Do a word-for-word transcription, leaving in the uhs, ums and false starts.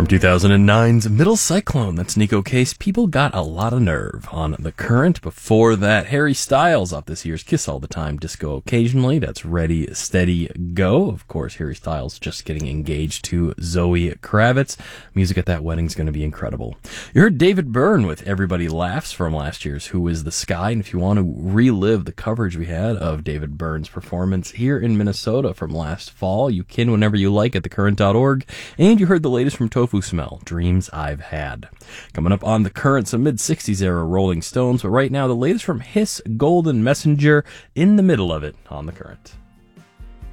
From two thousand nine's Middle Cyclone, that's Nico Case. People got a lot of nerve on The Current. Before that, Harry Styles off this year's Kiss All the Time, Disco Occasionally. That's Ready, Steady, Go. Of course, Harry Styles just getting engaged to Zoe Kravitz. Music at that wedding's going to be incredible. You heard David Byrne with Everybody Laughs from last year's Who Is the Sky. And if you want to relive the coverage we had of David Byrne's performance here in Minnesota from last fall, you can whenever you like at the current dot org. And you heard the latest from Tofu Smell, Dreams I've Had. Coming up on The Current, some mid-sixties era Rolling Stones, but right now the latest from Hiss, Golden Messenger, in the middle of it on The Current.